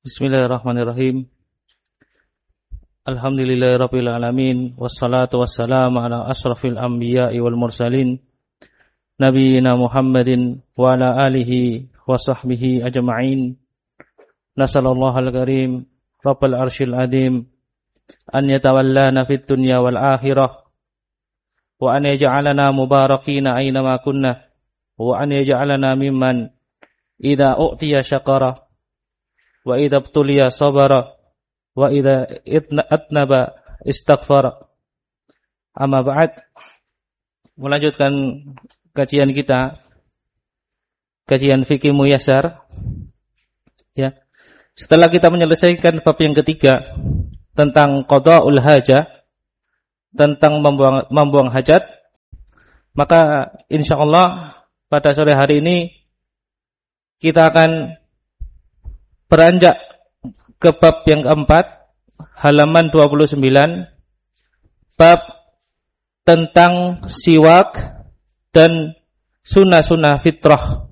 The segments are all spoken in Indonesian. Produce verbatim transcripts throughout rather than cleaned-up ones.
Bismillahirrahmanirrahim. Alhamdulillahirabbil alamin wassalatu wassalamu ala asrafil anbiya'i wal mursalin nabiyina Muhammadin wa ala alihi wa sahbihi ajma'in. Nasallallahu al-karim rabbal arsyil azim an yatawallana fid dunya wal akhirah wa an yaj'alana mubarakina aina ma kunna wa an yaj'alana mimman idza u'tiya syakara wa idza btuliya sabara wa idza atnaba istaghfara. Amma ba'd. Melanjutkan kajian kita, kajian fikih muyassar. Ya. Setelah kita menyelesaikan bab yang ketiga tentang qada'ul hajah, tentang membuang, membuang hajat, maka insyaallah pada sore hari ini kita akan beranjak ke bab yang keempat, halaman dua puluh sembilan, bab tentang siwak dan sunnah-sunnah fitrah.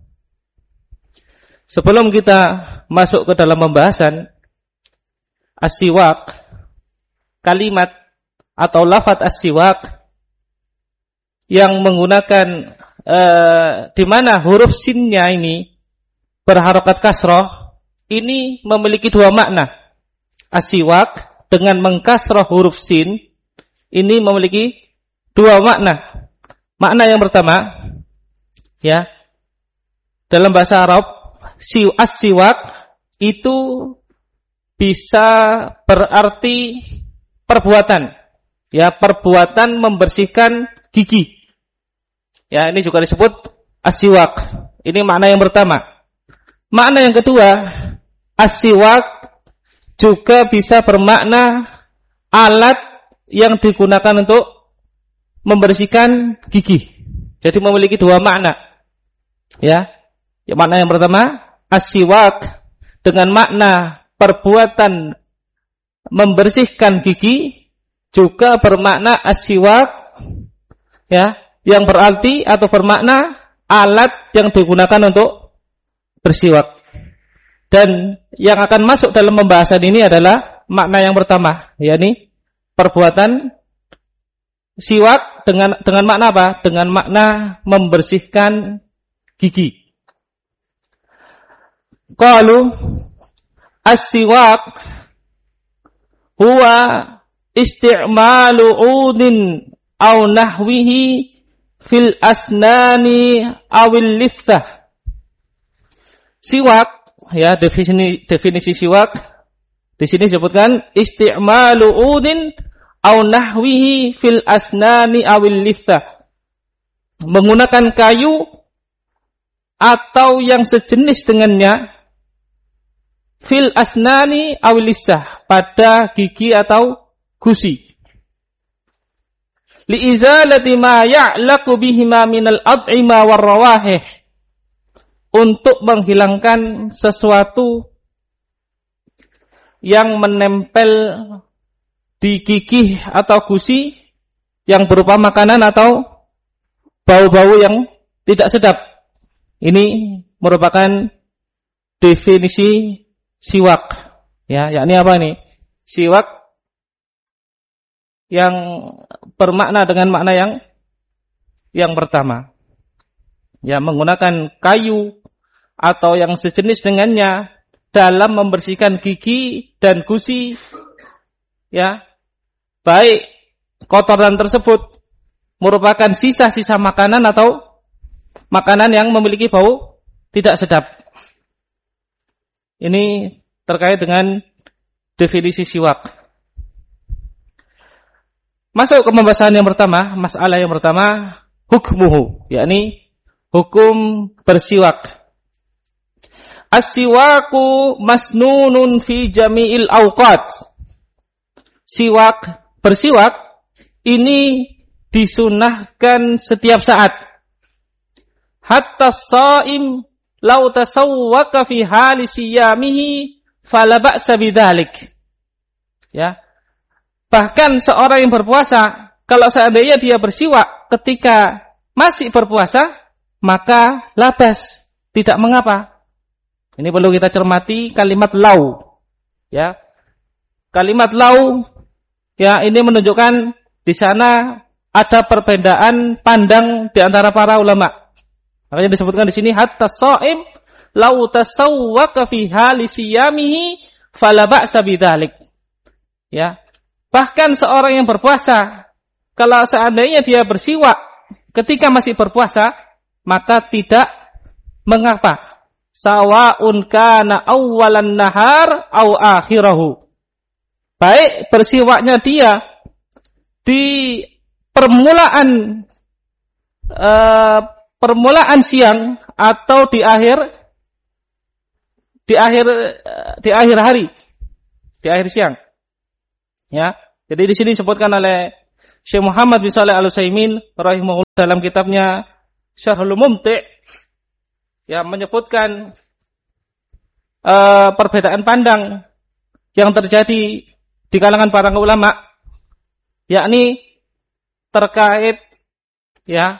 Sebelum kita masuk ke dalam pembahasan as-siwak, kalimat atau lafaz as-siwak yang menggunakan eh, di mana huruf sinnya ini berharokat kasroh, ini memiliki dua makna. As-siwak dengan mengkasrah huruf sin ini memiliki dua makna. Makna yang pertama, ya, dalam bahasa Arab, si as-siwak itu bisa berarti perbuatan, ya, perbuatan membersihkan gigi. Ya, ini juga disebut as-siwak. Ini makna yang pertama. Makna yang kedua, as-siwak juga bisa bermakna alat yang digunakan untuk membersihkan gigi. Jadi memiliki dua makna. Ya. Yang makna yang pertama, as-siwak dengan makna perbuatan membersihkan gigi, juga bermakna as-siwak, ya, yang berarti atau bermakna alat yang digunakan untuk bersiwak. Dan yang akan masuk dalam pembahasan ini adalah makna yang pertama, yakni perbuatan siwak dengan dengan makna apa? Dengan makna membersihkan gigi. Qalu as-siwak huwa isti'malu 'udin aw nahwihi fil asnani awil lifthah. Siwak, ya, definisi definisi siwak di sini disebutkan isti'malu udin aw nahwihi fil asnani awil lithah. Menggunakan kayu atau yang sejenis dengannya fil asnani awil lithah, pada gigi atau gusi. Li izalati ma ya'laqu bihima minal ad'ima war rawahih, untuk menghilangkan sesuatu yang menempel di gigi atau gusi yang berupa makanan atau bau-bau yang tidak sedap. Ini merupakan definisi siwak. Ya, yakni apa nih? Siwak yang bermakna dengan makna yang yang pertama. Ya, menggunakan kayu atau yang sejenis dengannya dalam membersihkan gigi dan gusi, ya, baik kotoran tersebut merupakan sisa-sisa makanan atau makanan yang memiliki bau tidak sedap. Ini terkait dengan definisi siwak. Masuk ke pembahasan yang pertama, masalah yang pertama, hukmuhu, yakni hukum bersiwak. As-siwaku masnunun fi jami'il awqat. Siwak, bersiwak ini disunahkan setiap saat. Hatta as-shaim law tasawwaka fi hali siyamihi fala ba'sa bidzalik. Ya. Bahkan seorang yang berpuasa, kalau seandainya dia bersiwak ketika masih berpuasa, maka labas, tidak mengapa. Ini perlu kita cermati kalimat lau. Ya. Kalimat lau ya ini menunjukkan di sana ada perbedaan pandang di antara para ulama. Makanya disebutkan di sini hatta shaim lau tasawwaka fi hali siyamihi fala ba'sa bidzalik. Ya. Bahkan seorang yang berpuasa kalau seandainya dia bersiwak ketika masih berpuasa maka tidak mengapa. Sawa'un kana awwalan nahar au akhirahu. Baik bersiwaknya dia di permulaan uh, permulaan siang atau di akhir di akhir uh, di akhir hari, di akhir siang. Ya. Jadi di sini disebutkan oleh Syekh Muhammad bin Shalih Al-Utsaimin rahimahullah dalam kitabnya Syarhul Mumti' ya menyebutkan uh, perbedaan pandang yang terjadi di kalangan para ulama, yakni terkait ya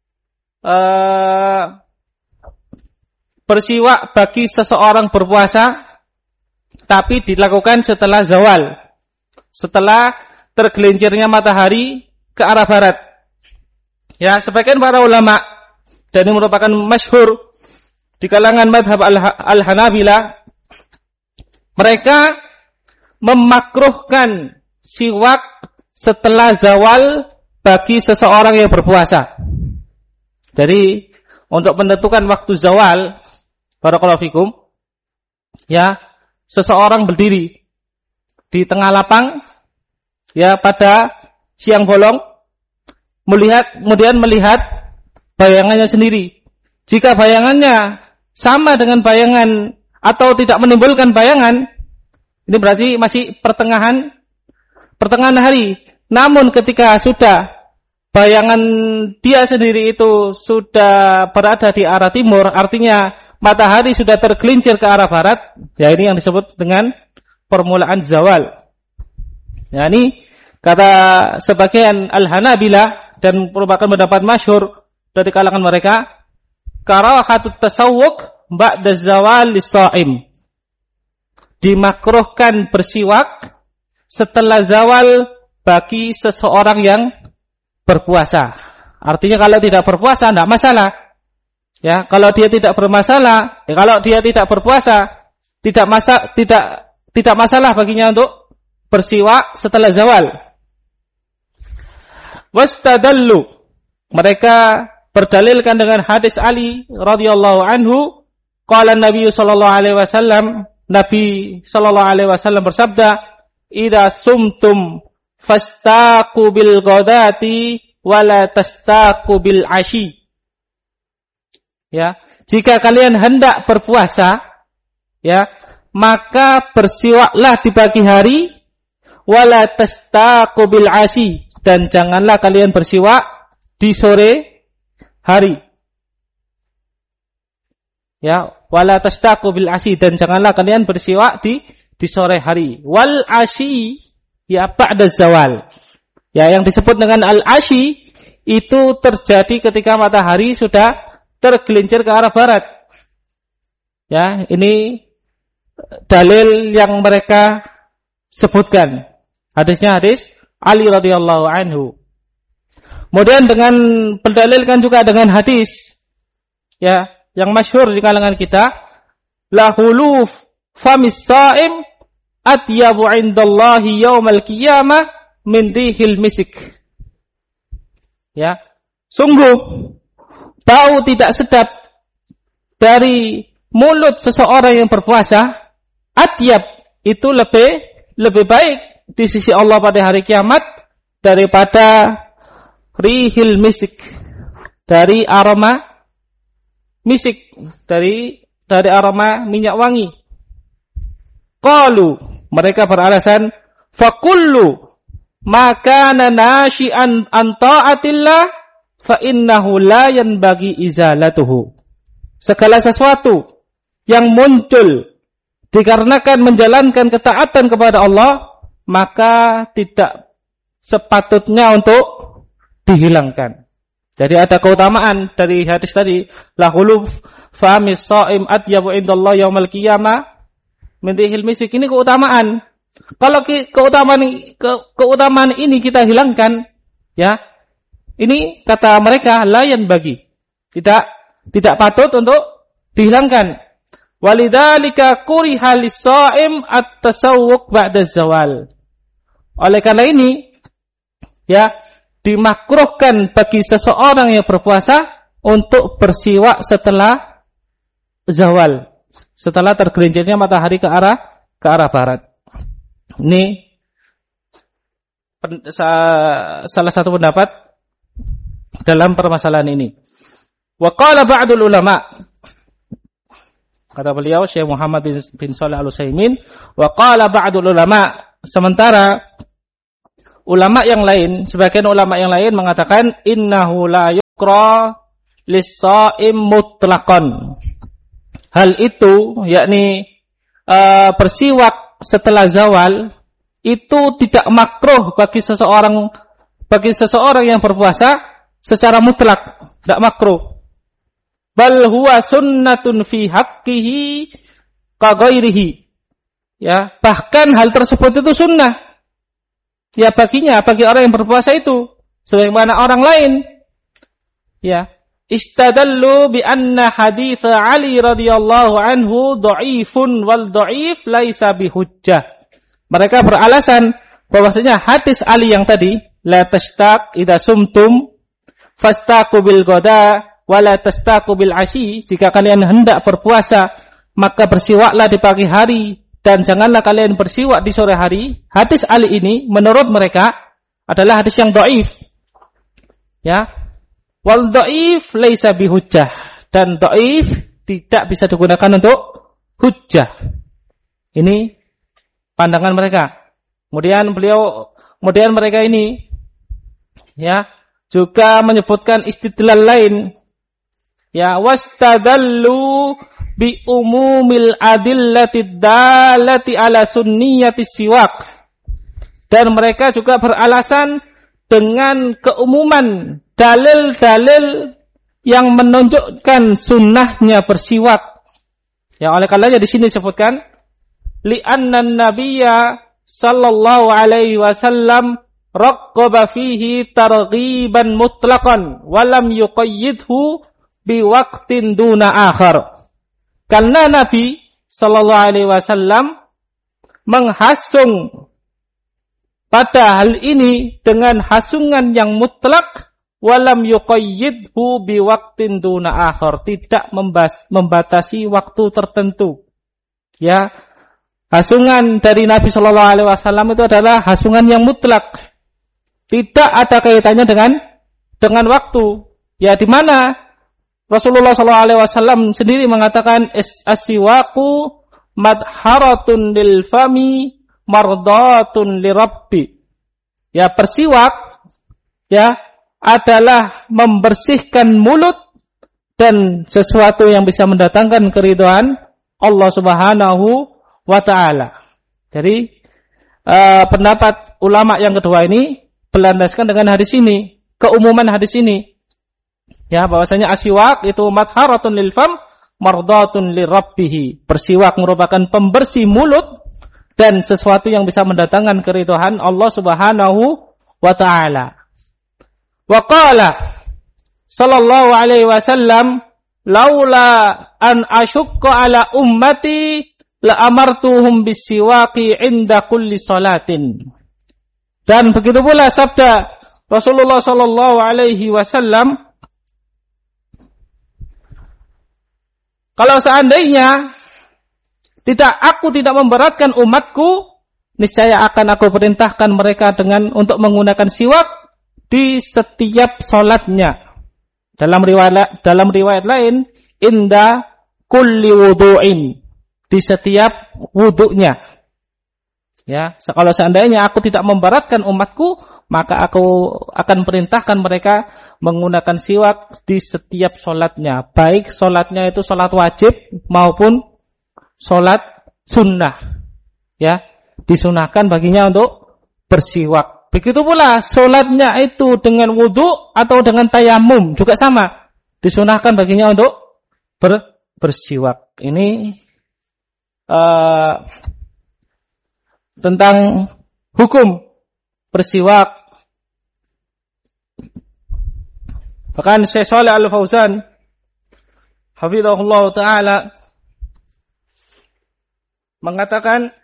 uh, bersiwak bagi seseorang berpuasa, tapi dilakukan setelah zawal, setelah tergelincirnya matahari ke arah barat. Ya, sebagian para ulama dan ini merupakan masyhur di kalangan madhab al-Hanabilah, mereka memakruhkan siwak setelah zawal bagi seseorang yang berpuasa. Jadi untuk menentukan waktu zawal, barakallahu fikum, ya seseorang berdiri di tengah lapang, ya pada siang bolong, melihat kemudian melihat bayangannya sendiri. Jika bayangannya sama dengan bayangan atau tidak menimbulkan bayangan, ini berarti masih pertengahan pertengahan hari. Namun ketika sudah bayangan dia sendiri itu sudah berada di arah timur, artinya matahari sudah tergelincir ke arah barat, ya ini yang disebut dengan permulaan zawal. Ya ini kata sebagian Al-Hanabilah dan merupakan pendapat masyhur dari kalangan mereka, karahatut tasawwuk ba'da zawal lis-shaim. Dimakruhkan bersiwak setelah zawal bagi seseorang yang berpuasa. Artinya kalau tidak berpuasa tidak masalah. Ya, kalau dia tidak bermasalah, ya kalau dia tidak berpuasa tidak masa tidak tidak masalah baginya untuk bersiwak setelah zawal. Wastadallu, mereka berdalilkan dengan hadis Ali radhiyallahu anhu, qala Nabi sallallahu alaihi wasallam, Nabi sallallahu alaihi wasallam bersabda, "Idza sumtum fastaqu bil ghadati wa la tastaqu bil ashi." Ya, jika kalian hendak berpuasa, ya, maka bersiwaklah di pagi hari, wa la tastaqu bil ashi, dan janganlah kalian bersiwak di sore hari. Ya, wala tastaqu bil ashi, dan janganlah kalian bersiwak di di sore hari. Wal ashi ya ba'da zawal. Ya, yang disebut dengan al ashi itu terjadi ketika matahari sudah tergelincir ke arah barat. Ya, ini dalil yang mereka sebutkan. Hadisnya hadis Ali radhiyallahu anhu. Kemudian dengan berdalilkan juga dengan hadis ya yang masyhur di kalangan kita, la huluf famis shaim atyabu indallahi yaumal qiyamah min dihil misik. Ya, sungguh bau tidak sedap dari mulut seseorang yang berpuasa, atyab itu lebih lebih baik di sisi Allah pada hari kiamat daripada rihil misik, dari aroma misik, dari dari aroma minyak wangi. Qalu, mereka beralasan, fakullu maka nasyi'an an ta'atillah fa innahu la yanbaghi izalatuhu. Segala sesuatu yang muncul dikarenakan menjalankan ketaatan kepada Allah, maka tidak sepatutnya untuk dihilangkan. Jadi ada keutamaan dari hadis tadi, la khuluf fa mis shaim atyabu indallah yaumal qiyamah min rihil misik, ini keutamaan. Kalau ke, keutamaan ke, keutamaan ini kita hilangkan, ya, ini kata mereka layan bagi, tidak tidak patut untuk dihilangkan. Walidzalika kuriha lis-shaim at-tasawwuq ba'da zawal. Oleh karena ini, ya, dimakruhkan bagi seseorang yang berpuasa untuk bersiwak setelah zawal, setelah tergelincirnya matahari ke arah ke arah barat. Ini salah satu pendapat dalam permasalahan ini. Wa qala ba'dul ulama, kata beliau Syekh Muhammad bin, bin Shalih Al-Utsaimin, wa qala ba'dul ulama, sementara ulama yang lain, sebagian ulama yang lain mengatakan innahu la yukra lis-shaim mutlaqan. Hal itu, yakni uh, bersiwak setelah zawal itu tidak makruh bagi seseorang bagi seseorang yang berpuasa secara mutlak, tidak makruh. Bal huwa sunnatun fi haqqihi ka ghairihi. Ya, bahkan hal tersebut itu sunnah. Ya, baginya, bagi orang yang berpuasa itu sebagaimana orang lain. Ya, istadallu bi anna hadits Ali radhiyallahu anhu dhaifun wal dhaif laisa bihujjah. Mereka beralasan bahwasanya hadis Ali yang tadi, la tashtaq idza sumtum fastaqu bil ghada wala tastaqu bil asyi, jika kalian hendak berpuasa maka bersiwaklah di pagi hari dan janganlah kalian bersiwak di sore hari. Hadis Ali ini menurut mereka adalah hadis yang dhaif. Ya. Wal dhaif laisa bihujjah, dan dhaif tidak bisa digunakan untuk hujjah. Ini pandangan mereka. Kemudian beliau kemudian mereka ini, ya, juga menyebutkan istidlal lain. Ya, wastadallu bi umumil adillati dallati ala sunniyati siwak. Dan mereka juga beralasan dengan keumuman dalil-dalil yang menunjukkan sunnahnya bersiwak. Ya, oleh karenanya di sini disebutkan li'anna an-nabiyya sallallahu alaihi wasallam raqqaba fihi targhiban mutlaqan wa lam yuqayyidhu biwaqtin duna akhar. Karena Nabi sallallahu alaihi wasallam menghasung pada hal ini dengan hasungan yang mutlak, walam yuqayyidhu biwaqtin duna akhar, tidak membas, membatasi waktu tertentu. Ya, hasungan dari Nabi sallallahu alaihi wasallam itu adalah hasungan yang mutlak, tidak ada kaitannya dengan dengan waktu. Ya, di mana Rasulullah sallallahu alaihi wasallam sendiri mengatakan as-siwaku madharatun lil fami mardatun lirabbi. Ya, bersiwak, ya, adalah membersihkan mulut dan sesuatu yang bisa mendatangkan keridhaan Allah Subhanahu wa taala. Jadi uh, pendapat ulama yang kedua ini berlandaskan dengan hadis ini, keumuman hadis ini. Ya, bahwasanya asyiwak itu madharatun lil fam mardatun lirabbih. Bersiwak merupakan pembersih mulut dan sesuatu yang bisa mendatangkan keridhaan Allah Subhanahu wa taala. Wa qala sallallahu alaihi wasallam laula an asyqa ala ummati la amartuhum bisiwaqi inda kulli salatin. Dan begitu pula sabda Rasulullah sallallahu alaihi wasallam, kalau seandainya tidak aku tidak memberatkan umatku, niscaya akan aku perintahkan mereka dengan untuk menggunakan siwak di setiap salatnya. Dalam riwayat dalam riwayat lain, inda kulli wudu'in, di setiap wudunya. Ya, kalau seandainya aku tidak memberatkan umatku, maka aku akan perintahkan mereka menggunakan siwak di setiap salatnya, baik salatnya itu salat wajib maupun salat sunnah. Ya, disunahkan baginya untuk bersiwak. Begitu pula salatnya itu dengan wudu atau dengan tayamum juga sama, disunahkan baginya untuk ber, bersiwak. Ini uh, tentang hukum bersiwak. Bahkan Syekh Shalih Al-Fauzan hafizahullah taala mengatakan